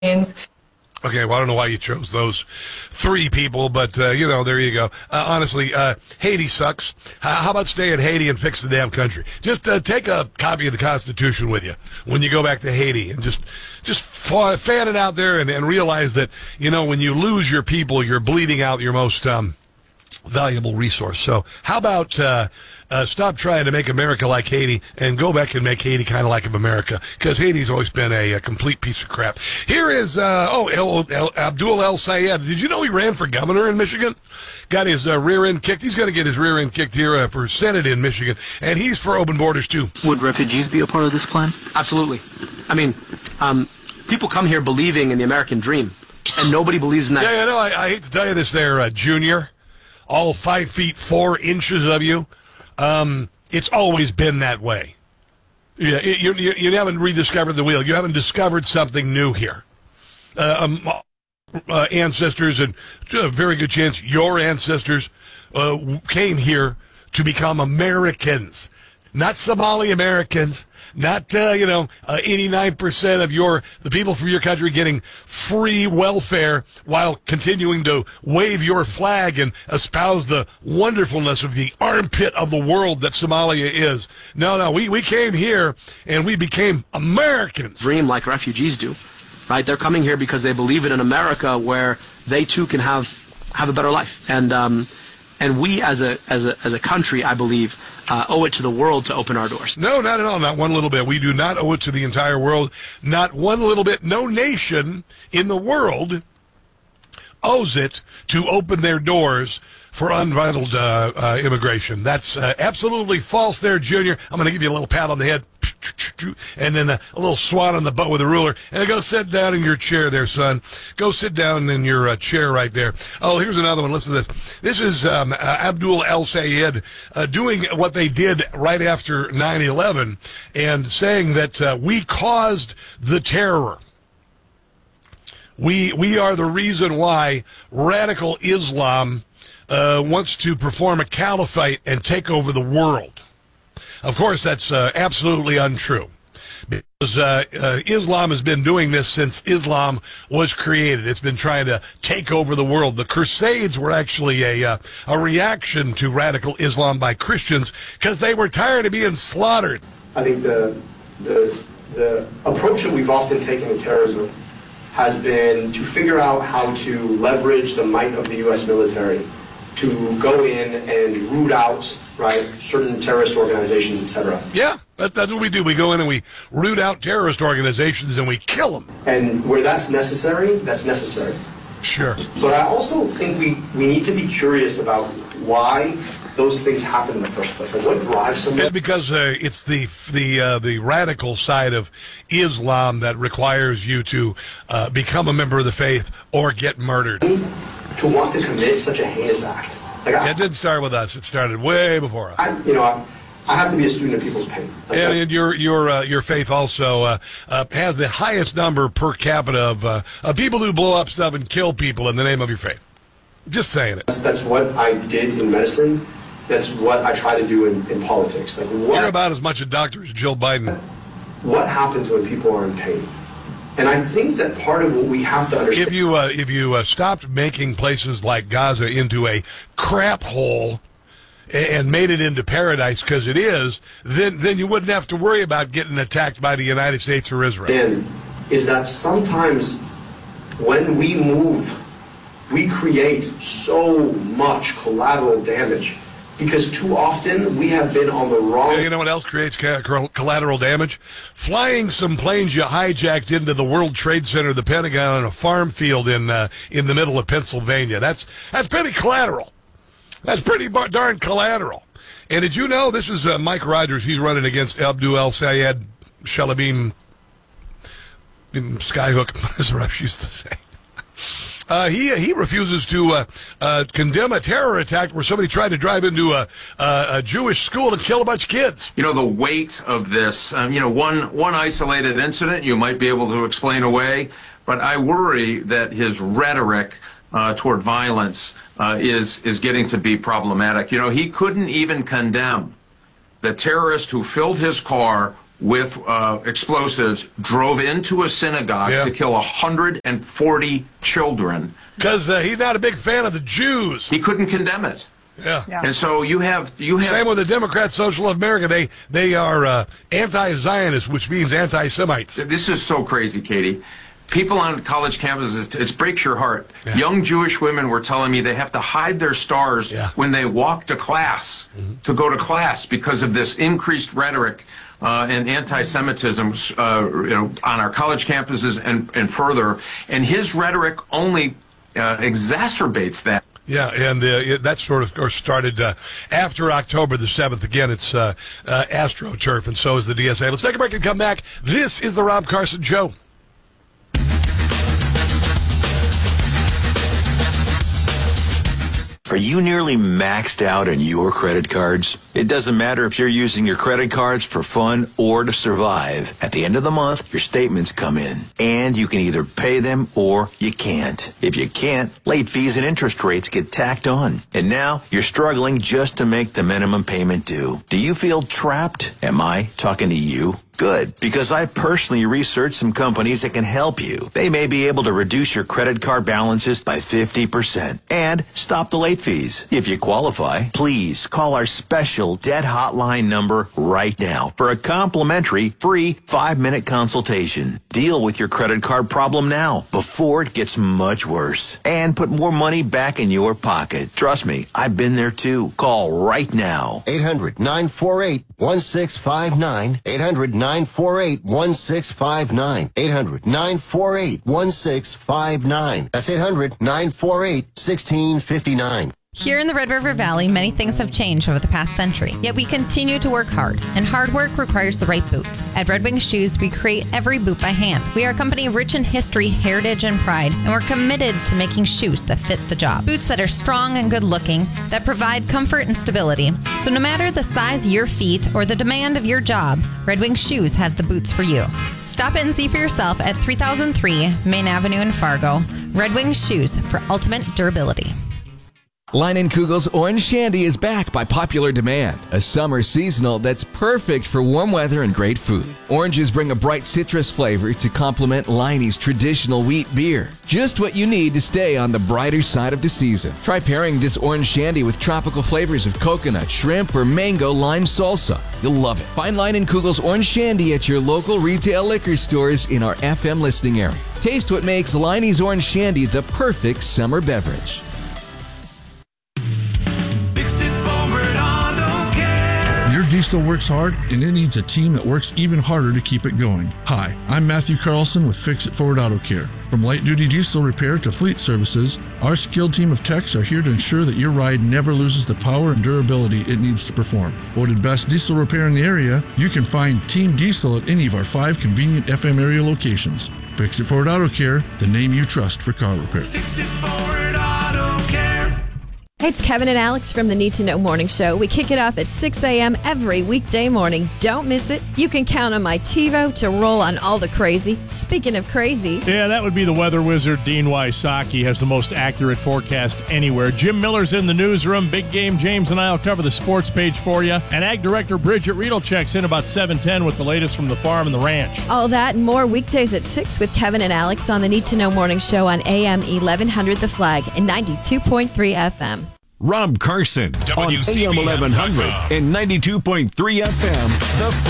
Okay, well, I don't know why you chose those three people, but, there you go. Honestly, Haiti sucks. How about stay in Haiti and fix the damn country? Just take a copy of the Constitution with you when you go back to Haiti and just fan it out there and realize that, when you lose your people, you're bleeding out your most valuable resource. So how about stop trying to make America like Haiti and go back and make Haiti kind of like America, because Haiti's always been a complete piece of crap. Here is Abdul El Sayed. Did you know he ran for governor in Michigan? Got his rear end kicked. He's going to get his rear end kicked here for Senate in Michigan, and he's for open borders too. Would refugees be a part of this plan? Absolutely. I mean, people come here believing in the American dream, and nobody believes in that. Yeah, I hate to tell you this there, Junior. All 5 feet 4 inches of you. It's always been that way. Yeah, you haven't rediscovered the wheel. You haven't discovered something new here. Ancestors, and a very good chance your ancestors came here to become Americans, not Somali Americans. Not, 89% of the people from your country getting free welfare while continuing to wave your flag and espouse the wonderfulness of the armpit of the world that Somalia is. No, we came here and we became Americans. Dream like refugees do, right? They're coming here because they believe in an America where they too can have a better life. And we as a country, I believe, owe it to the world to open our doors. No, not at all. Not one little bit. We do not owe it to the entire world. Not one little bit. No nation in the world owes it to open their doors for unbridled immigration. That's absolutely false there, Junior. I'm going to give you a little pat on the head. And then a little swat on the butt with a ruler. And go sit down in your chair there, son. Go sit down in your chair right there. Oh, here's another one. Listen to this. This is Abdul El Sayed doing what they did right after 9/11 and saying that we caused the terror. We are the reason why radical Islam wants to perform a caliphate and take over the world. Of course, that's absolutely untrue, because Islam has been doing this since Islam was created. It's been trying to take over the world. The Crusades were actually a reaction to radical Islam by Christians because they were tired of being slaughtered. I think the approach that we've often taken to terrorism has been to figure out how to leverage the might of the U.S. military to go in and root out, right, certain terrorist organizations, etc. Yeah, that's what we do. We go in and we root out terrorist organizations and we kill them. And where that's necessary, that's necessary. Sure. But I also think we need to be curious about why those things happen in the first place. Like, what drives someone? Yeah, because it's the radical side of Islam that requires you to become a member of the faith or get murdered. To want to commit such a heinous act. Like, it didn't start with us. It started way before us. I have to be a student of people's pain. Like, and your faith also has the highest number per capita of people who blow up stuff and kill people in the name of your faith. Just saying it. That's what I did in medicine. That's what I try to do in politics. Like, you're about as much a doctor as Jill Biden. What happens when people are in pain? And I think that part of what we have to understand... If you stopped making places like Gaza into a crap hole and made it into paradise, because it is, then you wouldn't have to worry about getting attacked by the United States or Israel. And is that sometimes when we move, we create so much collateral damage. Because too often we have been on the wrong... You know what else creates collateral damage? Flying some planes you hijacked into the World Trade Center, the Pentagon, on a farm field in the middle of Pennsylvania. That's pretty collateral. That's pretty darn collateral. And did you know, this is Mike Rogers. He's running against Abdul El Sayed Shalabim Skyhook, as Rush used to say. He refuses to condemn a terror attack where somebody tried to drive into a Jewish school and kill a bunch of kids. You know, the weight of this, one isolated incident you might be able to explain away, but I worry that his rhetoric toward violence is getting to be problematic. You know, he couldn't even condemn the terrorist who filled his car with explosives drove into a synagogue to kill 140 children. Because he's not a big fan of the Jews. He couldn't condemn it. Yeah. And so you have Same with the Democrats, Social of America. They are anti-Zionists, which means anti-Semites. This is so crazy, Katie. People on college campuses, it breaks your heart. Yeah. Young Jewish women were telling me they have to hide their stars when they walk to class, to go to class, because of this increased rhetoric and anti-Semitism on our college campuses and further. And his rhetoric only exacerbates that. Yeah, and that sort of course started after October the 7th. Again, it's AstroTurf, and so is the DSA. Let's take a break and come back. This is the Rob Carson Show. Are you nearly maxed out on your credit cards? It doesn't matter if you're using your credit cards for fun or to survive. At the end of the month, your statements come in, and you can either pay them or you can't. If you can't, late fees and interest rates get tacked on. And now you're struggling just to make the minimum payment due. Do you feel trapped? Am I talking to you? Good, because I personally researched some companies that can help you. They may be able to reduce your credit card balances by 50% and stop the late fees. If you qualify, please call our special debt hotline number right now for a complimentary free 5-minute consultation. Deal with your credit card problem now before it gets much worse and put more money back in your pocket. Trust me, I've been there too. Call right now. 800-948-1659. 800-948-1659. 800-948-1659. That's 800-948-1659. Here in the Red River Valley, many things have changed over the past century, yet we continue to work hard, and hard work requires the right boots. At Red Wing Shoes, we create every boot by hand. We are a company rich in history, heritage, and pride, and we're committed to making shoes that fit the job. Boots that are strong and good-looking, that provide comfort and stability. So no matter the size of your feet or the demand of your job, Red Wing Shoes had the boots for you. Stop in and see for yourself at 3003 Main Avenue in Fargo. Red Wing Shoes for ultimate durability. Leinenkugel's Orange Shandy is back by popular demand. A summer seasonal that's perfect for warm weather and great food. Oranges bring a bright citrus flavor to complement Leinie's traditional wheat beer. Just what you need to stay on the brighter side of the season. Try pairing this Orange Shandy with tropical flavors of coconut, shrimp, or mango lime salsa. You'll love it. Find Leinenkugel's Orange Shandy at your local retail liquor stores in our FM listening area. Taste what makes Leinie's Orange Shandy the perfect summer beverage. Your diesel works hard, and it needs a team that works even harder to keep it going. Hi, I'm Matthew Carlson with Fix It Forward Auto Care. From light-duty diesel repair to fleet services, our skilled team of techs are here to ensure that your ride never loses the power and durability it needs to perform. Voted best diesel repair in the area, you can find Team Diesel at any of our 5 convenient FM area locations. Fix It Forward Auto Care, the name you trust for car repair. Fix It Forward Auto Care. Hey, it's Kevin and Alex from the Need to Know Morning Show. We kick it off at 6 a.m. every weekday morning. Don't miss it. You can count on my TiVo to roll on all the crazy. Speaking of crazy. Yeah, that would be the weather wizard, Dean Wysocki, has the most accurate forecast anywhere. Jim Miller's in the newsroom. Big Game James and I will cover the sports page for you. And Ag Director Bridget Riedel checks in about 7:10 with the latest from the farm and the ranch. All that and more weekdays at 6 with Kevin and Alex on the Need to Know Morning Show on AM 1100 The Flag and 92.3 FM. Rob Carson on AM 1100 and 92.3 FM. The